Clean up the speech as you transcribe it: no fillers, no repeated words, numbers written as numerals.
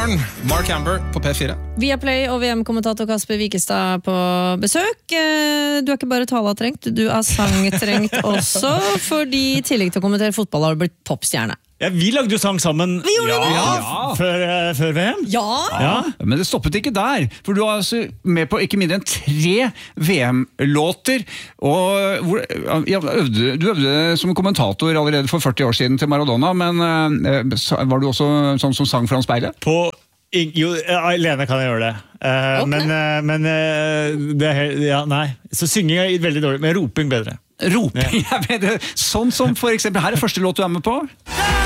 morgen, Mark Amber på P4. Viaplay og VM-kommentator Kasper Wikestad på besøk. Du ikke bare talatrengt, du sangtrengt også, fordi i tillegg til å kommentere fotball har du blitt popstjerne. Ja, vi lagde jo sang sammen før VM. Ja. Men det stoppet ikke der, for du var altså med på ikke mindre enn 3 VM-låter, og du øvde som kommentator allerede for 40 år siden til Maradona, men var du også sånn som sang foran speilet? Alene kan jeg gjøre det. Okay. Men det nei. Så synging veldig dårlig, men roping bedre. Roping er bedre. Sånn som for eksempel, her første låt du med på.